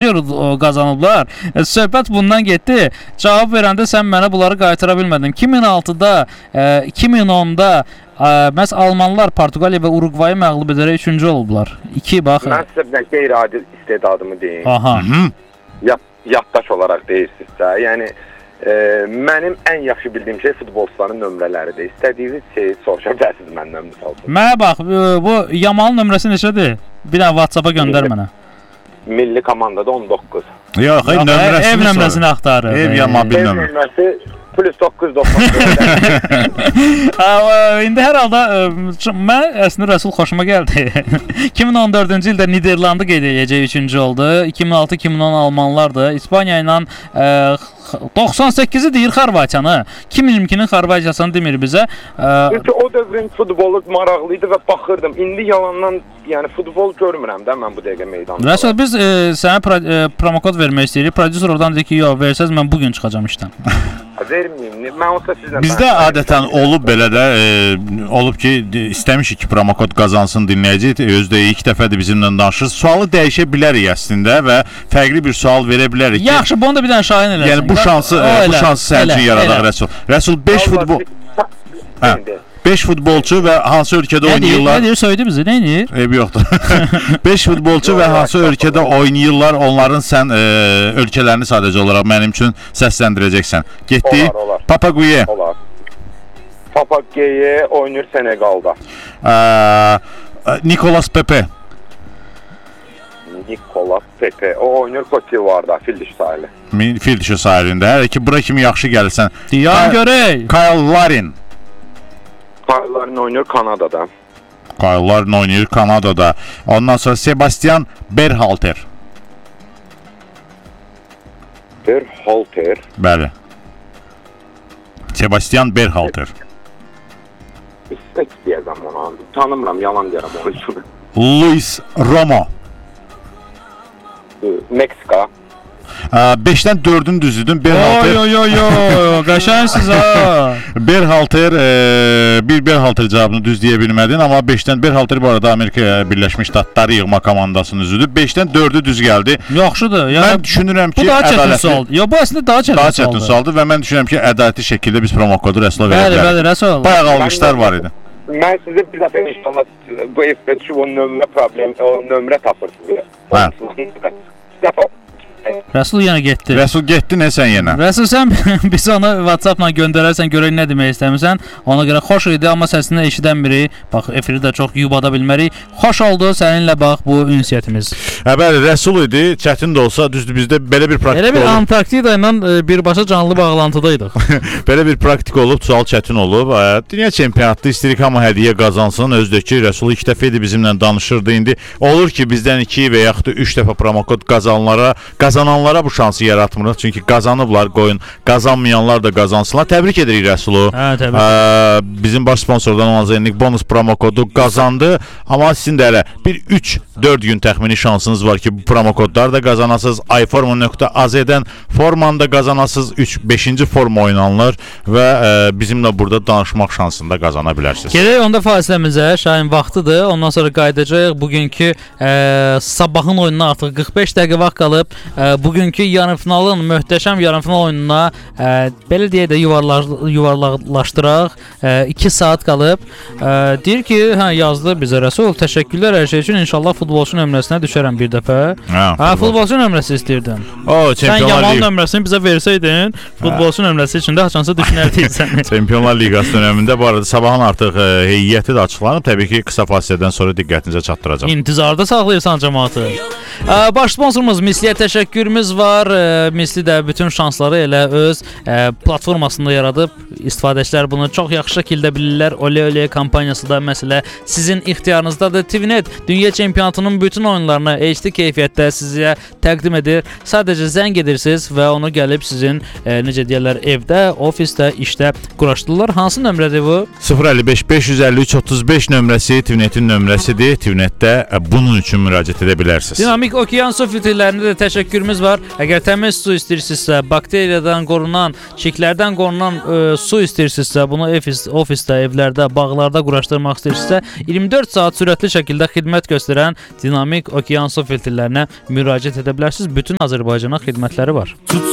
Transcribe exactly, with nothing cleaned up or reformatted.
euro qazanıblar. Söhbət bundan getdi. Cavab verəndə sən mənə bunları qaytara bilmədin. iki min altıda, iki min onda məhz Almanlar Portuqaliya və Uruqvayı məğlub edərək üçüncü olublar. İki, baxın. Mən sizə bir qeyri-adi istedadımı deyim. Aha. Yad, yaddaş olaraq deyirsinizsə, yəni e, mənim ən yaxşı bildiyim şey futbolçuların nömrələridir. İstədiyiniz şeyi soruşa bilərsiniz məndən misal. Mənə bax, bu Yamalın nömrəsi neçədir? Bir dənə WhatsApp-a göndər mənə. Milli komandada on doqquz. Yox, ev nömrəsini, ev nömrəsini axtarır. Ev ya mobil nömrə. Ev nömrəsi plus doqquz doqquz. İndi hər halda mən əslində Rəsul xoşuma gəldi. iki min on dördüncü ildə Niderlandı qeyd edəcək üçüncü oldu. iki min altı iki min on Almanlardır. İspaniya ilə doxsan səkkizi deyir Xorvatiyanı. iki min iyirmi ikinin Xorvatiyasını demir bizə. Çünki o dövrün futbolu maraqlıydı və baxırdım. İndi yalandan, yəni futbol görmürəm də mən bu dəqiqə meydanda. Rəsul, biz e, sənə pro, e, promokod vermək istəyirik. Prodüser oradan deyir ki, yox, versəz mən bugün çıxacağam işdən. Verməyim. Mən olsa sizlə. Bizdə adətən olub belə də e, olub ki, istəmişik ki, promokod qazansın dinləyici. Özdə ilk dəfədir bizimlə danışır. Sualı dəyişə bilərik əslində və fərqli bir sual verə bilərik. Yaxşı, bunu da bir dənə şahin eləsin. Yəni bu şansı, o, e, bu şansı sənin üçün yaradaq Rəsul. Rəsul beş futbol Hə. beş futbolçu və hansı ölkədə oynayırlar? Nə deyir, söylədi bizi, nə edir? Eybi yoxdur. beş futbolçu və hansı ölkədə oynayırlar, onların sən e, ölkələrini sadəcə olaraq mənim üçün səsləndirəcəksən. Getdi. Olar, olar. Papaguye. Olar. Papaguye oynayır Senegalda. Ee, Nicolas Pepe. Nicolas Pepe. O oynayır Côte d'Ivoire'da, Fildiş sahili. Fildiş sahilində. Hər iki bura kimi yaxşı gəlirsən. Diyan görək. Kyle Larin. Kyle Larin oynayır Kanadada. Kyle Larin oynayır Kanadada. Ondan sonra Sebastian Berhalter. Berhalter. Bəli. Sebastian Berhalter. İstek deyəcəm ona. Tanımıram, yalan deyərəm onun üçün. Luis Romo. Meksika. beşdən dördün düzdün. Berhalter. Yo yo yo, qəşəngsiz ha. Berhalter, e, bir Berhalter cavabını düz deyə bilmədin, amma beşdən Berhalter bu arada Amerika Birləşmiş Ştatları yığma komandasının üzüdür. beşdən dördü düz gəldi. Yaxşıdır. Yəni mən düşünürəm ki, bu daha çətin ədalətli sualdır. Yo, bu əslində daha çətin daha çətin sualdır və mən düşünürəm ki, ədalətli şəkildə biz promokodu Rəsula verə bilərik. Bəli, bəli, Rəsul. Bayaq almışlar var idi. Mən sizə bir dəfə inşallah bu F B Ç o nömrə problem, o nömrə tapırsınız. Hə. Rəsul yenə getdi. Rəsul getdi, nə sən yenə? Rəsul, sən biz onu WhatsApp-la göndərərsən, görək nə demək istəmirsən. Ona görə xoş idi, amma səsini eşidən biri, bax, efiri də çox yubada bilmərik. Xoş oldu səninlə, bax, bu ünsiyyətimiz. Hə, bəli, Rəsul idi, çətin də olsa, düzdür, bizdə belə bir praktik olub. Elə bir Antarktida ilə birbaşa canlı bağlantıdaydıq. Belə bir praktik olub, sual çətin olub. Dünya çempionatda istəyirik, amma hədiyyə qazansın. Özdəki Rəsul ilk dəfə idi bizimlə danışırdı. İndi olur ki, bizdən iki və yaxud da üç dəfə promokod qazananlara, qazananlara bu şansı yaratmırıq. Çünki qazanıblar, qoyun. Qazanmayanlar da qazansınlar. Təbrik edirik Rəsulu. Hə, təbrik. Ə, bizim baş sponsordan olan Zenlik bonus promokodu qazandı. Amma sizin də elə bir üç dörd gün təxmini şansınız var ki, bu promokodları da qazanasınız. iforma nöqtə az-dən formanı da qazanasınız. üç beşinci forma oynanılır və ə, bizimlə burada danışmaq şansını da qazana bilərsiniz. Gedək onda fasiləmizə. Şahin vaxtıdır. Ondan sonra qayıdacağıq. Bugünkü ə, sabahın oyununa artıq qırx beş dəqiqə vaxt qalıb. Ə, bugünkü yarımfinalın möhtəşəm yarımfinal oyununa ə, belə deyə də yuvarlaş, yuvarlaqlaşdıraq. Ə, iki saat qalıb. Ə, deyir ki, hə, yazdı bizə Rəsul. Təşəkkürlər hər şey üçün. İnşallah futbolçu nömrəsinə düşərəm bir dəfə. Hə, hə futbolçu nömrəsi istəyirdin. O, sən Yamal nömrəsini bizə versəydin, futbolçu hə. nömrəsi üçün də haçansa düşünərdin sən. Çempionlar Liqası dövründə bu arada sabahın artıq ə, heyəti də açıqlanıb. Təbii ki, qısa fasilədən sonra diqqətinizə çatdıracağam. İntizarda saxlayırsan cəmaatı. Ə, baş sponsorumuz Misliyə təşəkkürümüz var. Ə, Misli də bütün şansları elə öz ə, platformasında yaradıb. İstifadəçilər bunu çox yaxşı şəkildə bilirlər. Ole Ole kampaniyası da məsələ sizin ixtiyarınızdadır. T V Net Dünya Çempionatının bütün oyunlarını H D keyfiyyətdə sizə təqdim edir. Sadəcə zəng edirsiniz və onu gəlib sizin ə, necə deyirlər, evdə, ofisdə, işdə quraşdırırlar. Hansı nömrədir bu? sıfır əlli beş beş yüz əlli üç otuz beş nömrəsi T V Netin nömrəsidir. T V Netdə bunun üçün müraciət edə bilərsiniz. Dinamik Okean su filtrlərində də təşəkkürümüz var. Əgər təmiz su istəyirsinizsə, bakteriyadan qorunan, çirklərdən qorunan ə, su istəyirsinizsə, bunu ofis, ofisdə, evlərdə, bağlarda quraşdırmaq istəyirsinizsə, iyirmi dörd saat sürətli şəkildə xidmət göstərən dinamik okean su filtrlərinə müraciət edə bilərsiniz. Bütün Azərbaycana xidmətləri var.